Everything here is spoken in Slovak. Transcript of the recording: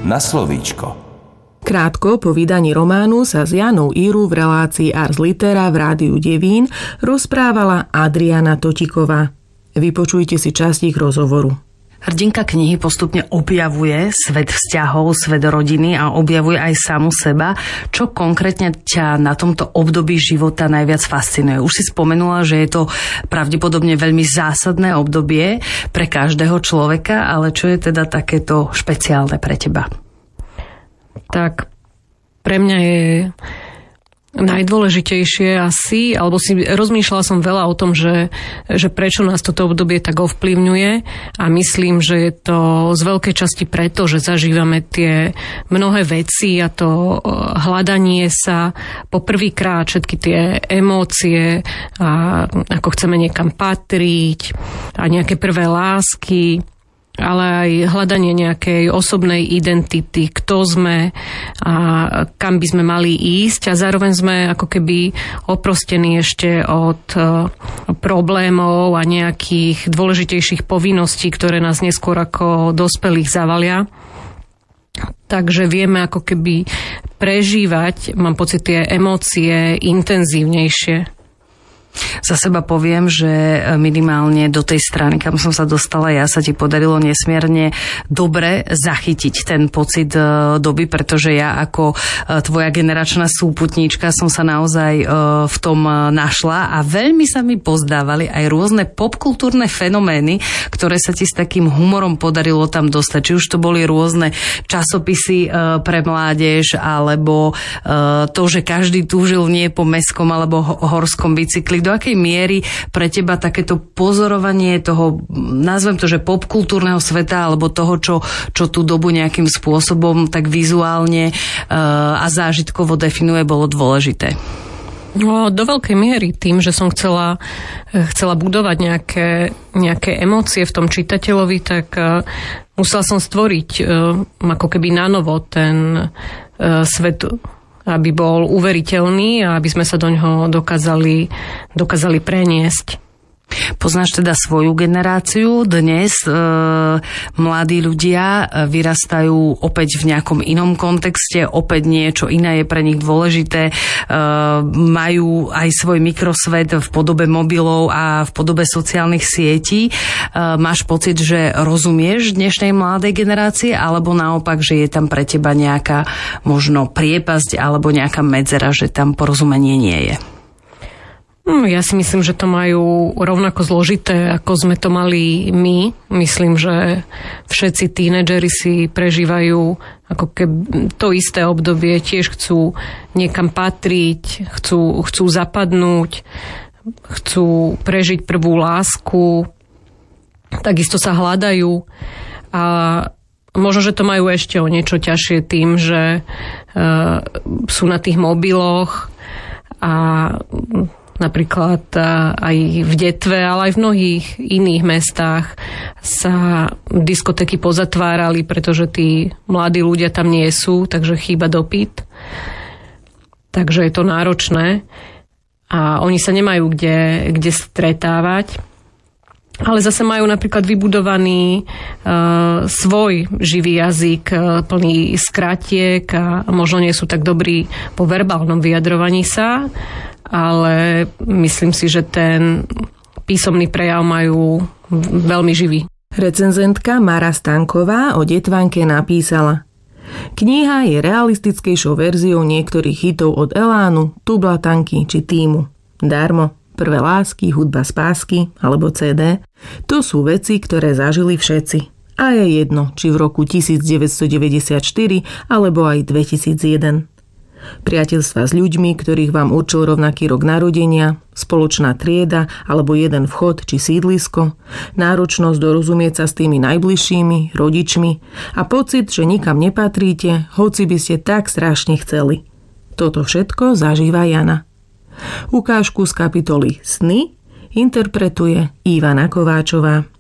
na slovíčko. Krátko po vydaní románu sa s Janou Íru v relácii Ars Litera v Rádiu Devín rozprávala Adriana Totiková. Vypočujte si časť ich rozhovoru. Hrdinka knihy postupne objavuje svet vzťahov, svet rodiny a objavuje aj samu seba. Čo konkrétne ťa na tomto období života najviac fascinuje? Už si spomenula, že je to pravdepodobne veľmi zásadné obdobie pre každého človeka, ale čo je teda takéto špeciálne pre teba? Tak pre mňa je najdôležitejšie asi, alebo si rozmýšľala som veľa o tom, že prečo nás toto obdobie tak ovplyvňuje a myslím, že je to z veľkej časti preto, že zažívame tie mnohé veci a to hľadanie sa poprvýkrát, všetky tie emócie a ako chceme niekam patriť a nejaké prvé lásky, ale aj hľadanie nejakej osobnej identity, kto sme a kam by sme mali ísť a zároveň sme ako keby oprostení ešte od problémov a nejakých dôležitejších povinností, ktoré nás neskôr ako dospelých zavalia. Takže vieme ako keby prežívať, mám pocit, tie emócie intenzívnejšie. Za seba poviem, že minimálne do tej strany, kam som sa dostala ja, sa ti podarilo nesmierne dobre zachytiť ten pocit doby, pretože ja ako tvoja generačná súputníčka som sa naozaj v tom našla a veľmi sa mi pozdávali aj rôzne popkultúrne fenomény, ktoré sa ti s takým humorom podarilo tam dostať. Či už to boli rôzne časopisy pre mládež, alebo to, že každý túžil nie po mestskom alebo horskom bicykli. Do akej miery pre teba takéto pozorovanie toho, nazvem to, že popkultúrneho sveta alebo toho, čo tú dobu nejakým spôsobom tak vizuálne a zážitkovo definuje, bolo dôležité? No, do veľkej miery tým, že som chcela budovať nejaké emócie v tom čitateľovi, tak musela som stvoriť ako keby nanovo ten svet, aby bol uveriteľný a aby sme sa do ňoho dokázali preniesť. Poznáš teda svoju generáciu. Dnes mladí ľudia vyrastajú opäť v nejakom inom kontexte, opäť niečo iné je pre nich dôležité. Majú aj svoj mikrosvet v podobe mobilov a v podobe sociálnych sietí. Máš pocit, že rozumieš dnešnej mladej generácie, alebo naopak, že je tam pre teba nejaká možno priepasť alebo nejaká medzera, že tam porozumenie nie je? Ja si myslím, že to majú rovnako zložité, ako sme to mali my. Myslím, že všetci tínedžeri si prežívajú ako keby to isté obdobie, tiež chcú niekam patriť, chcú zapadnúť, chcú prežiť prvú lásku, takisto sa hľadajú a možno, že to majú ešte o niečo ťažšie tým, že sú na tých mobiloch a napríklad aj v Detve, ale aj v mnohých iných mestách sa diskotéky pozatvárali, pretože tí mladí ľudia tam nie sú, takže chýba dopyt. Takže je to náročné a oni sa nemajú kde stretávať. Ale zase majú napríklad vybudovaný svoj živý jazyk, plný skratiek a možno nie sú tak dobrí po verbálnom vyjadrovaní sa, ale myslím si, že ten písomný prejav majú veľmi živý. Recenzentka Mara Stanková o Detvanke napísala: Kniha je realistickejšou verziou niektorých hitov od Elánu, Tublatanky či Týmu. Darmo, Prvé lásky, Hudba z pásky alebo CD. To sú veci, ktoré zažili všetci. A je jedno, či v roku 1994 alebo aj 2001. Priateľstva s ľuďmi, ktorých vám určil rovnaký rok narodenia, spoločná trieda alebo jeden vchod či sídlisko, náročnosť dorozumieť sa s tými najbližšími, rodičmi a pocit, že nikam nepatríte, hoci by ste tak strašne chceli. Toto všetko zažíva Jana. Ukážku z kapitoly Sny interpretuje Ivana Kováčová.